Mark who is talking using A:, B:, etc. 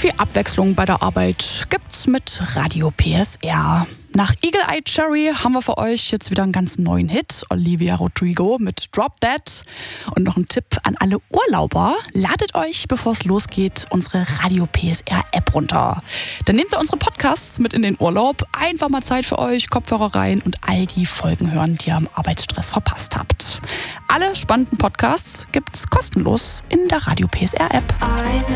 A: viel Abwechslung bei der Arbeit gibt's mit Radio PSR. Nach Eagle Eye Cherry haben wir für euch jetzt wieder einen ganz neuen Hit. Olivia Rodrigo mit Drop That. Und noch ein Tipp an alle Urlauber. Ladet euch, bevor es losgeht, unsere Radio PSR App runter. Dann nehmt ihr unsere Podcasts mit in den Urlaub. Einfach mal Zeit für euch, Kopfhörer rein und all die Folgen hören, die ihr am Arbeitsstress verpasst habt. Alle spannenden Podcasts gibt's kostenlos in der Radio PSR App.